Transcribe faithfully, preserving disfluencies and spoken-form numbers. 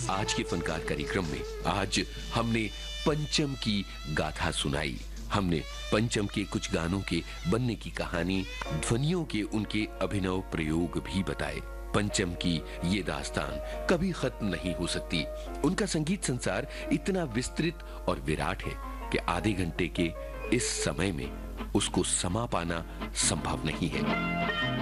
आज के फनकार कार्यक्रम में आज हमने पंचम की गाथा सुनाई। हमने पंचम के कुछ गानों के बनने की कहानी, ध्वनियों के उनके अभिनव प्रयोग भी बताए। पंचम की ये दास्तान कभी खत्म नहीं हो सकती। उनका संगीत संसार इतना विस्तृत और विराट है कि आधे घंटे के इस समय में उसको समा पाना संभव नहीं है।